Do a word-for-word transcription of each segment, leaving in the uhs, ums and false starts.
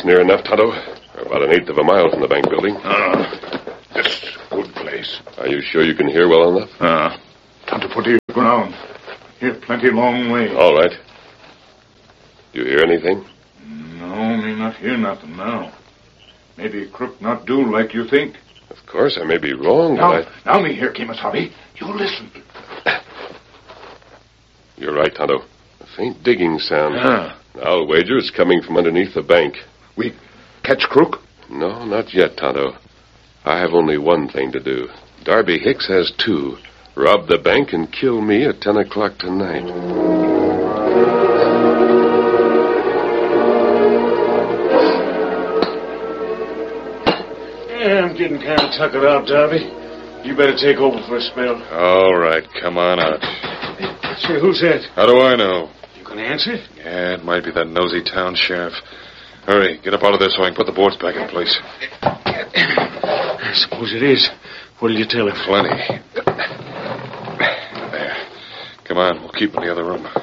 That's near enough, Tonto. We're about an eighth of a mile from the bank building. Ah, this good place. Are you sure you can hear well enough? Ah, Tonto put the ground. Here plenty long way. All right. You hear anything? No, me not hear nothing now. Maybe crook not do like you think. Of course, I may be wrong, Now, but I... now me hear, Kemosabe. You listen. You're right, Tonto. A faint digging sound. Ah. I'll wager it's coming from underneath the bank. We catch crook? No, not yet, Tonto. I have only one thing to do. Darby Hicks has two. Rob the bank and kill me at ten o'clock tonight. Yeah, I'm getting kind of tuckered out, Darby. You better take over for a spell. All right, come on out. Say, who's that? How do I know? You gonna answer? Yeah, it might be that nosy town sheriff. Hurry, get up out of there so I can put the boards back in place. I suppose it is. What'll you tell him? Plenty. There. Come on, we'll keep in the other room.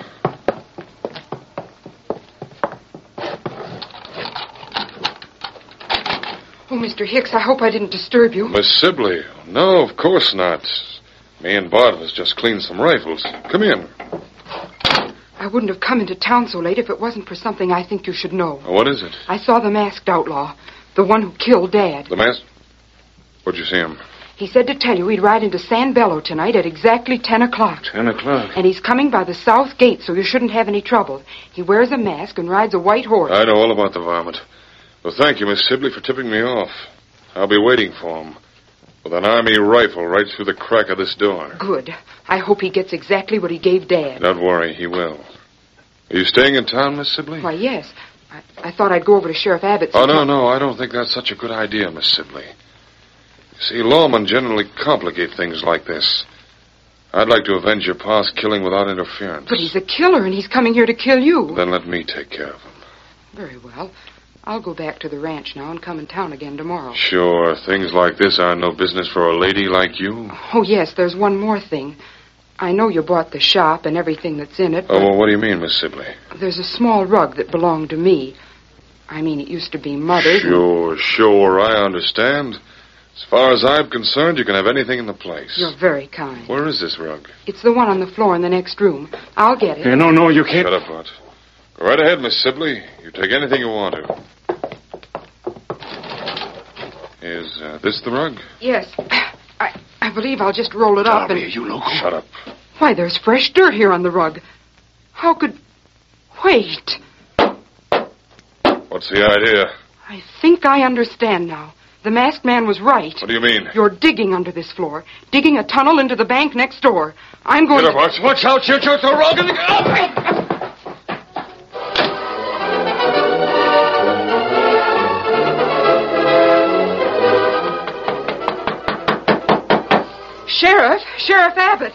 Oh, Mister Hicks, I hope I didn't disturb you. Miss Sibley. No, of course not. Me and Bart was just cleaning some rifles. Come in. I wouldn't have come into town so late if it wasn't for something I think you should know. What is it? I saw the masked outlaw, the one who killed Dad. The mask? Where'd you see him? He said to tell you he'd ride into San Bello tonight at exactly ten o'clock. Ten o'clock. And he's coming by the south gate, so you shouldn't have any trouble. He wears a mask and rides a white horse. I know all about the varmint. Well, thank you, Miss Sibley, for tipping me off. I'll be waiting for him with an army rifle right through the crack of this door. Good. I hope he gets exactly what he gave Dad. Don't worry, he will. Are you staying in town, Miss Sibley? Why, yes. I, I thought I'd go over to Sheriff Abbott's. Oh, no, no, I don't think that's such a good idea, Miss Sibley. You see, lawmen generally complicate things like this. I'd like to avenge your pa's killing without interference. But he's a killer, and he's coming here to kill you. Then let me take care of him. Very well. I'll go back to the ranch now and come in town again tomorrow. Sure, things like this are no business for a lady like you. Oh, yes, there's one more thing. I know you bought the shop and everything that's in it. Oh, well, what do you mean, Miss Sibley? There's a small rug that belonged to me. I mean, it used to be Mother's. Sure, and... sure, I understand. As far as I'm concerned, you can have anything in the place. You're very kind. Where is this rug? It's the one on the floor in the next room. I'll get it. Hey, no, no, you can't. Shut up, Bart. Go right ahead, Miss Sibley. You take anything you want to. Is uh, this the rug? Yes. I I believe I'll just roll it up Darby, and... are you local? Shut up. Why, there's fresh dirt here on the rug. How could... Wait. What's the idea? I think I understand now. The masked man was right. What do you mean? You're digging under this floor. Digging a tunnel into the bank next door. I'm going Get up, to... Bart. Watch out, you took the rug and... Oh! Sheriff! Sheriff Abbott!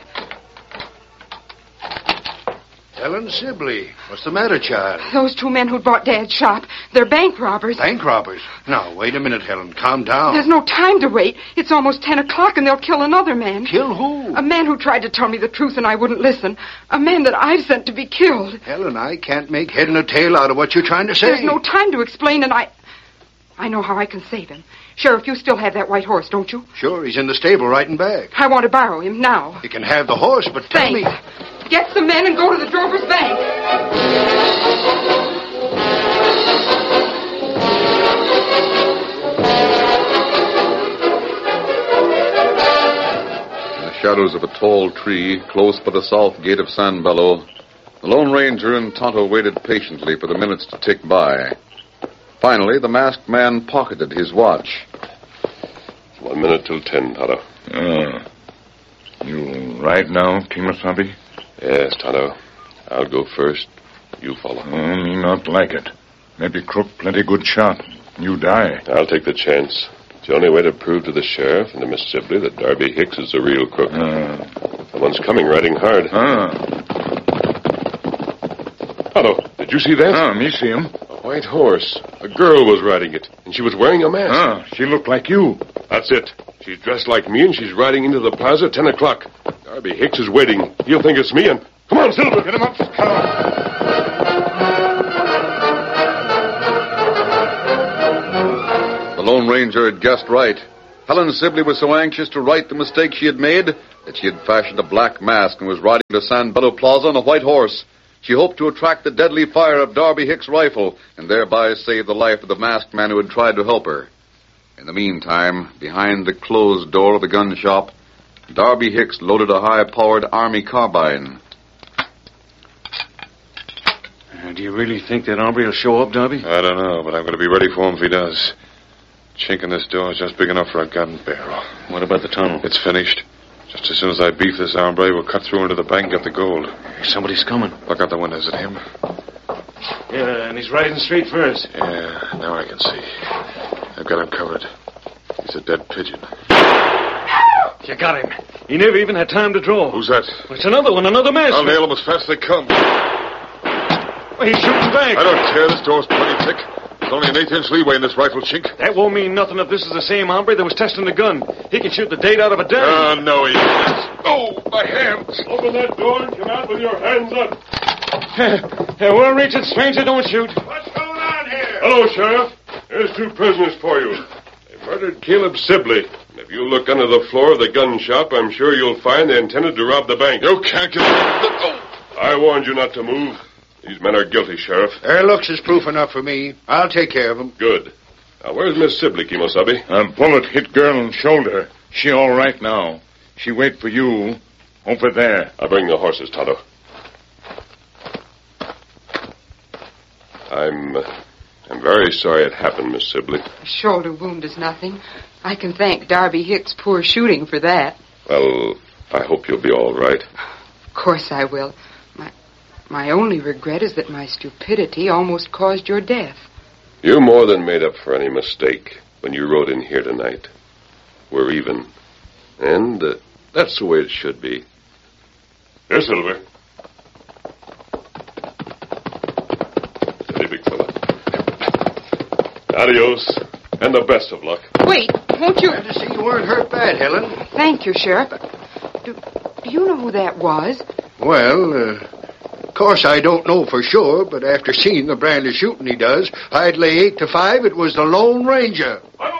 Helen Sibley. What's the matter, child? Those two men who bought Dad's shop, they're bank robbers. Bank robbers? Now, wait a minute, Helen. Calm down. There's no time to wait. It's almost ten o'clock and they'll kill another man. Kill who? A man who tried to tell me the truth and I wouldn't listen. A man that I've sent to be killed. Helen, I can't make head and a tail out of what you're trying to say. There's no time to explain and I... I know how I can save him. Sheriff, you still have that white horse, don't you? Sure, he's in the stable riding back. I want to borrow him now. You can have the horse, but tell Thanks. me... Get some men and go to the drover's bank. In the shadows of a tall tree close by the south gate of San Bello, the Lone Ranger and Tonto waited patiently for the minutes to tick by. Finally, the masked man pocketed his watch. One minute till ten, Tonto. Uh, you right now, Kemosabe? Yes, Tonto. I'll go first. You follow. Oh, me not like it. Maybe crook plenty good shot. You die. I'll take the chance. It's the only way to prove to the sheriff and to Miss Sibley that Darby Hicks is the real crook. Uh, Someone's coming riding hard. ah. Tonto, did you see that? Ah, me see him. A white horse. A girl was riding it, and she was wearing a mask. Ah, she looked like you. That's it. She's dressed like me, and she's riding into the plaza at ten o'clock. Darby Hicks is waiting. He'll think it's me, and... Come on, Silver! Get him up. Come on. Ranger had guessed right. Helen Sibley was so anxious to right the mistake she had made that she had fashioned a black mask and was riding to San Belo Plaza on a white horse. She hoped to attract the deadly fire of Darby Hicks' rifle and thereby save the life of the masked man who had tried to help her. In the meantime, behind the closed door of the gun shop, Darby Hicks loaded a high-powered Army carbine. Uh, do you really think that hombre will show up, Darby? I don't know, but I'm going to be ready for him if he does. Chink in this door is just big enough for a gun barrel. What about the tunnel? It's finished. Just as soon as I beef this hombre, we'll cut through into the bank and get the gold. Somebody's coming. Look out the windows at him. Yeah, and he's riding straight for us. Yeah, now I can see. I've got him covered. He's a dead pigeon. You got him. He never even had time to draw. Who's that? It's another one, another mask. I'll nail him as fast as they come. Oh, he's shooting back. I don't care. This door's plenty thick. There's only an eighth-inch leeway in this rifle, Chink. That won't mean nothing if this is the same hombre that was testing the gun. He can shoot the date out of a dime. Oh, no, he isn't. Oh, my hands. Open that door and come out with your hands up. Yeah, we'll reach it, stranger. Don't shoot. What's going on here? Hello, Sheriff. There's two prisoners for you. They murdered Caleb Sibley. And if you look under the floor of the gun shop, I'm sure you'll find they intended to rob the bank. You can't get... Oh. I warned you not to move. These men are guilty, Sheriff. Their looks is proof enough for me. I'll take care of them. Good. Now, where's Miss Sibley, Kimosabe? A bullet hit girl in shoulder. She all right now. She wait for you over there. I'll bring the horses, Tonto. I'm... Uh, I'm very sorry it happened, Miss Sibley. A shoulder wound is nothing. I can thank Darby Hicks' poor shooting for that. Well, I hope you'll be all right. Of course I will. My, my only regret is that my stupidity almost caused your death. You more than made up for any mistake when you rode in here tonight. We're even. And uh, that's the way it should be. Here, Silver. Steady, big fella. Adios, and the best of luck. Wait, won't you... Glad to see you weren't hurt bad, Helen. Thank you, Sheriff. Do, do you know who that was? Well, uh, of course I don't know for sure, but after seeing the brand of shooting he does, I'd lay eight to five it was the Lone Ranger. Hello!